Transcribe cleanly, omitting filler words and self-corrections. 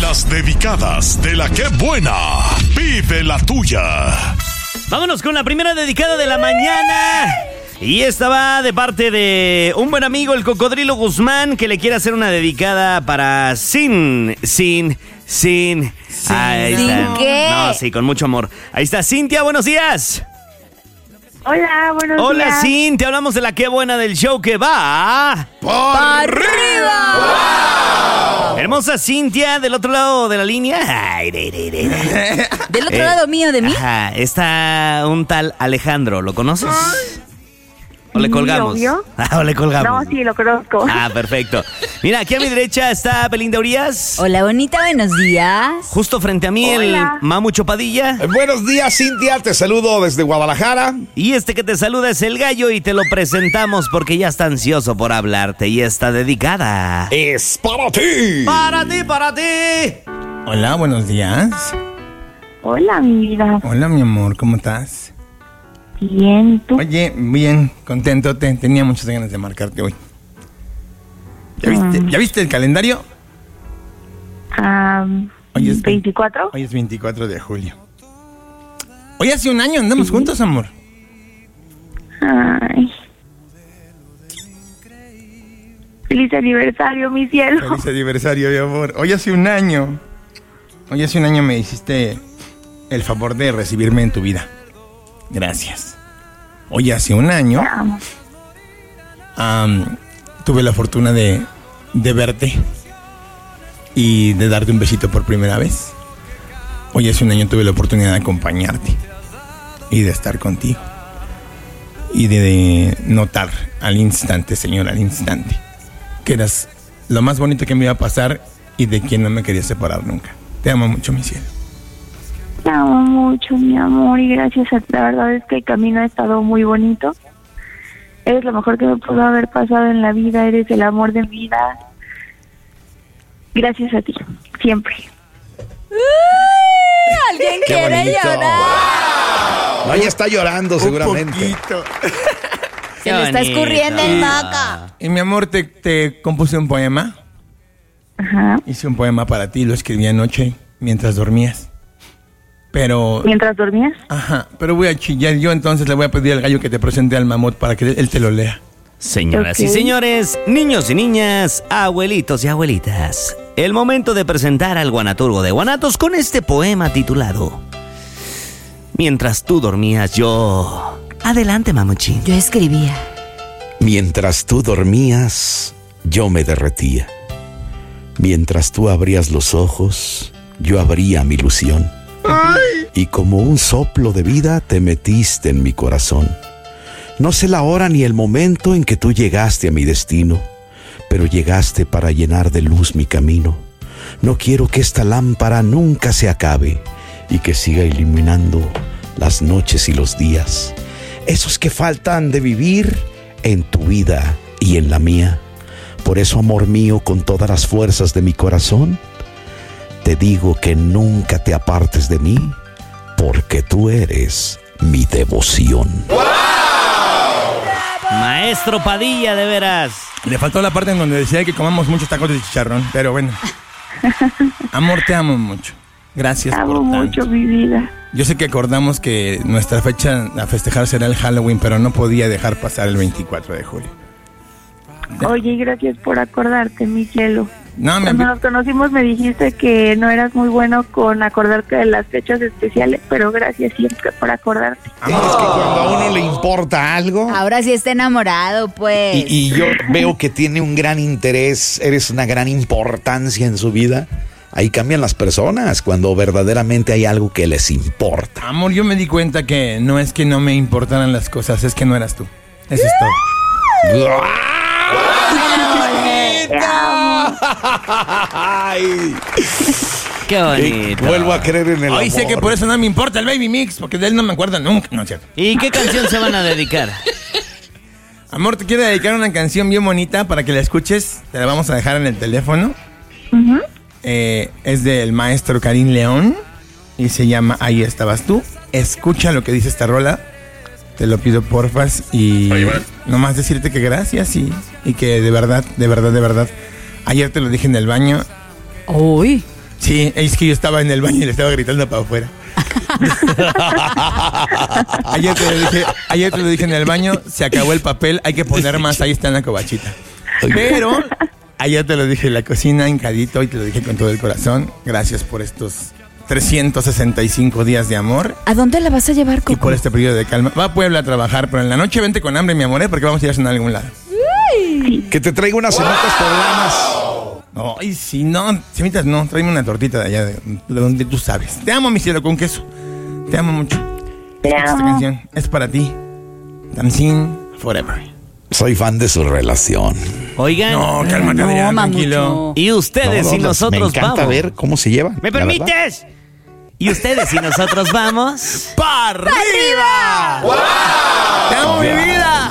Las dedicadas de la que buena. Vive la tuya. Vámonos con la primera dedicada de la mañana. Y esta va de parte de un buen amigo, el Cocodrilo Guzmán, que le quiere hacer una dedicada para Sin. Ahí está. ¿Qué? No, sí, con mucho amor. Ahí está, Cintia, buenos días. Hola, buenos días. Hola, Cintia, hablamos de la que buena del show que va ¡Por arriba! ¡Wow! Hermosa Cintia, del otro lado de la línea. Del otro lado mío de mí. Ajá, está un tal Alejandro, ¿lo conoces? ¿O le colgamos? ¿Obvio? ¿O le colgamos? No, sí, lo conozco. Ah, perfecto. Mira, aquí a mi derecha está Belinda Urias. Hola, bonita, buenos días. Justo frente a mí Hola. el Mamu Chopadilla. Buenos días, Cintia. Te saludo desde Guadalajara. Y este que te saluda es el Gallo y te lo presentamos porque ya está ansioso por hablarte y está dedicada. Es para ti. Para ti. Hola, buenos días. Hola, mi vida. Hola, mi amor, ¿cómo estás? Bien, ¿tú? Oye, bien, contento. Tenía muchas ganas de marcarte hoy. ¿Ya viste el calendario? Hoy es 24. Hoy es 24 de julio. Hoy hace un año andamos juntos, amor. Ay. Feliz aniversario, mi cielo. Feliz aniversario, mi amor. Hoy hace un año. Hoy hace un año me hiciste el favor de recibirme en tu vida. Gracias. Hoy hace un año Te amo. tuve la fortuna de verte y de darte un besito por primera vez. Hoy hace un año tuve la oportunidad de acompañarte y de estar contigo y de notar al instante, señor, al instante, que eras lo más bonito que me iba a pasar y de quien no me quería separar nunca. Te amo mucho, mi cielo. Te amo mucho, mi amor, y gracias a ti. La verdad es que el camino ha estado muy bonito. Eres lo mejor que me pudo haber pasado en la vida. Eres el amor de mi vida. Gracias a ti, siempre. Alguien Qué quiere bonito. llorar. No, ella está llorando seguramente. Un poquito. Se le está escurriendo el maca. Y mi amor, te compuse un poema. Ajá. Hice un poema para ti, lo escribí anoche mientras dormías. Pero... ¿Mientras dormías? Ajá, pero voy a chillar yo, entonces le voy a pedir al Gallo que te presente al mamut para que él te lo lea. Señoras y Ok. señores, niños y niñas, abuelitos y abuelitas, el momento de presentar al guanaturgo de Guanatos con este poema titulado Mientras tú dormías yo... Adelante, mamuchín. Yo escribía. Mientras tú dormías, yo me derretía. Mientras tú abrías los ojos, yo abría mi ilusión. Y como un soplo de vida te metiste en mi corazón. No sé la hora ni el momento en que tú llegaste a mi destino, pero llegaste para llenar de luz mi camino. No quiero que esta lámpara nunca se acabe y que siga iluminando las noches y los días, esos que faltan de vivir en tu vida y en la mía. Por eso, amor mío, con todas las fuerzas de mi corazón, te digo que nunca te apartes de mí, porque tú eres mi devoción. Maestro Padilla, de veras. Le faltó la parte en donde decía que comamos muchos tacos de chicharrón, pero bueno. Amor, te amo mucho. Gracias Te por amo tanto. mucho, mi vida. Yo sé que acordamos que nuestra fecha a festejar será el Halloween, pero no podía dejar pasar el 24 de julio. Oye, gracias por acordarte, mi cielo. No, Cuando nos conocimos me dijiste que no eras muy bueno con acordarte de las fechas especiales, pero gracias siempre por acordarte. Es que cuando a uno le importa algo Ahora sí está enamorado, pues. y yo veo que tiene un gran interés, eres una gran importancia en su vida, ahí cambian las personas cuando verdaderamente hay algo que les importa. Amor, yo me di cuenta que no es que no me importaran las cosas, es que no eras tú. Eso es todo. Te amo. Ay, Qué bonito. vuelvo a creer en el Hoy amor. sé que por eso no me importa el Baby Mix, porque de él no me acuerdo nunca. No es cierto. ¿Y qué canción se van a dedicar? Amor, te quiero dedicar una canción bien bonita para que la escuches. Te la vamos a dejar en el teléfono. Ujú. Es del maestro Karim León y se llama Ahí estabas tú. Escucha lo que dice esta rola. Te lo pido porfas y nomás decirte que gracias y que de verdad, ayer te lo dije en el baño, Uy. Sí, es que yo estaba en el baño y le estaba gritando para afuera. Ayer te lo dije en el baño, se acabó el papel, hay que poner más, ahí está en la cobachita. Pero ayer te lo dije en la cocina, hincadito, y te lo dije con todo el corazón. Gracias por estos 365 días de amor. ¿A dónde la vas a llevar, Coco? Y por este periodo de calma. Va a Puebla a trabajar, pero en la noche vente con hambre, mi amor, porque vamos a ir a cenar a algún lado. Que te traiga unas semitas poblanas. No, y si no, semitas no, tráeme una tortita de allá, de donde tú sabes. Te amo, mi cielo, con queso. Te amo mucho. Esta canción es para ti. Dancing Forever. Soy fan de su relación. Oigan. No, cálmate, Adrián, tranquilo. Y ustedes y nosotros me encanta vamos. ver cómo se llevan. ¿Me la verdad. permites? Y ustedes y nosotros vamos. ¡Para arriba! ¡Wow! ¡Te amo, mi vida!